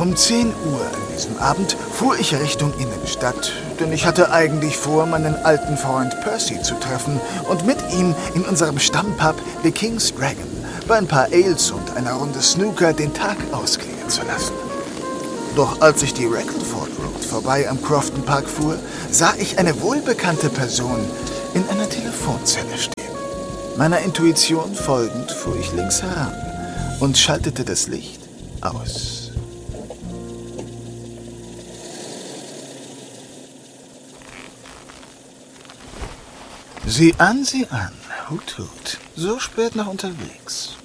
Um 10 Uhr an diesem Abend fuhr ich Richtung Innenstadt, denn ich hatte eigentlich vor, meinen alten Freund Percy zu treffen und mit ihm in unserem Stammpub The King's Dragon bei ein paar Ales und einer Runde Snooker den Tag ausklingen zu lassen. Doch als ich die Rackleford Road vorbei am Crofton Park fuhr, sah ich eine wohlbekannte Person in einer Telefonzelle stehen. Meiner Intuition folgend fuhr ich links heran und schaltete das Licht aus. Sieh an, Hut, Hut. So spät noch unterwegs.